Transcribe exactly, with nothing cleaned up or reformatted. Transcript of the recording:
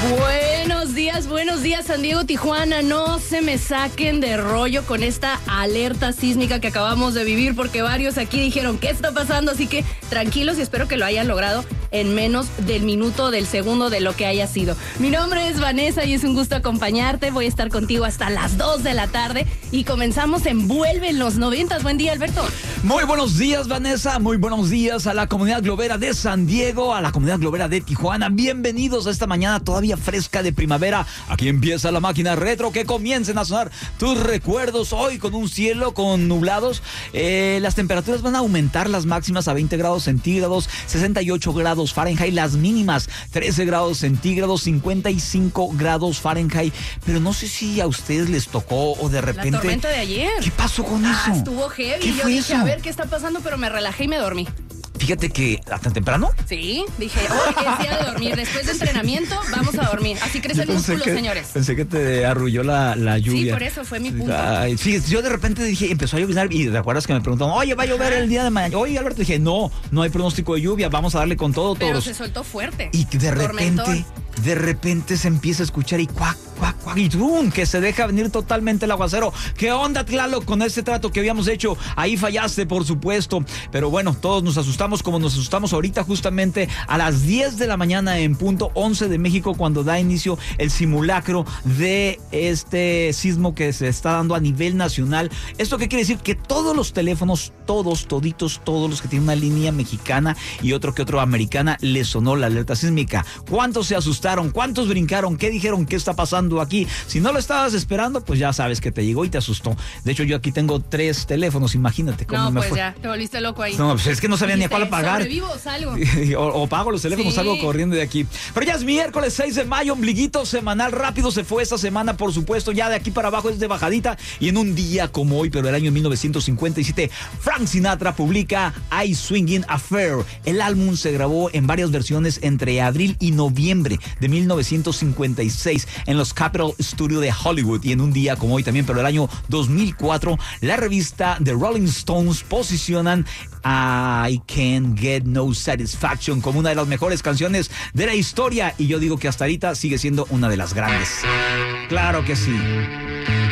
Buenos días, buenos días San Diego, Tijuana. No se me saquen de rollo con esta alerta sísmica que acabamos de vivir, porque varios aquí dijeron ¿qué está pasando? Así que tranquilos y espero que lo hayan logrado en menos del minuto, del segundo, de lo que haya sido. Mi nombre es Vanessa y es un gusto acompañarte. Voy a estar contigo hasta las dos de la tarde y comenzamos en Vuelve en los noventas. Buen día, Alberto. Muy buenos días, Vanessa. Muy buenos días a la comunidad globera de San Diego, a la comunidad globera de Tijuana. Bienvenidos a esta mañana todavía fresca de primavera. Aquí empieza la máquina retro. Que comiencen a sonar tus recuerdos hoy con un cielo con nublados. Eh, las temperaturas van a aumentar, las máximas a veinte grados centígrados, sesenta y ocho grados Fahrenheit, las mínimas trece grados centígrados, cincuenta y cinco grados Fahrenheit. Pero no sé si a ustedes les tocó o de repente... La tormenta de ayer. ¿Qué pasó con ah, eso? Estuvo heavy. ¿Qué Yo fue dije, eso? a ver qué está pasando, pero me relajé y me dormí. Fíjate que tan temprano. Sí, dije, hoy es día de dormir. Después de entrenamiento, vamos a dormir. Así crece el músculo, que, señores. Pensé que te arrulló la, la lluvia. Sí, por eso fue mi punto. Ay, sí, yo de repente dije, empezó a llover y te acuerdas que me preguntaron, oye, va a llover el día de mañana. Oye, Alberto, dije, no, no hay pronóstico de lluvia, vamos a darle con todo, Pero todos. se soltó fuerte. Y de repente, Tormentón. de repente se empieza a escuchar y cuac, cuac, cuac, y ¡trum! Que se deja venir totalmente el aguacero. ¿Qué onda, Tlaloc, con ese trato que habíamos hecho? Ahí fallaste, por supuesto. Pero bueno, todos nos asustamos como nos asustamos ahorita justamente a las diez de la mañana en punto once de México, cuando da inicio el simulacro de este sismo que se está dando a nivel nacional. ¿Esto qué quiere decir? Que todos los teléfonos, todos, toditos, todos los que tienen una línea mexicana y otro que otro americana, les sonó la alerta sísmica. ¿Cuántos se asustaron? ¿Cuántos brincaron? ¿Qué dijeron? ¿Qué está pasando aquí? Si no lo estabas esperando, pues ya sabes que te llegó y te asustó. De hecho, yo aquí tengo tres teléfonos, imagínate cómo no, me pues fue. ya, te volviste loco ahí. No, pues es que no sabía ni a cuál apagar. ¿Sobrevivo o salgo? O, o pago los teléfonos, Sí. salgo corriendo de aquí. Pero ya es miércoles seis de mayo, ombliguito semanal. Rápido se fue esta semana, por supuesto. Ya de aquí para abajo es de bajadita. Y en un día como hoy, pero del año mil novecientos cincuenta y siete, Frank Sinatra publica I Swingin' Affair. El álbum se grabó en varias versiones entre abril y noviembre de mil novecientos cincuenta y seis en los Capitol Studios de Hollywood. Y en un día como hoy también, pero del año dos mil cuatro, la revista The Rolling Stones posicionan I Can't Get No Satisfaction como una de las mejores canciones de la historia. Y yo digo que hasta ahorita sigue siendo una de las grandes. Claro que sí.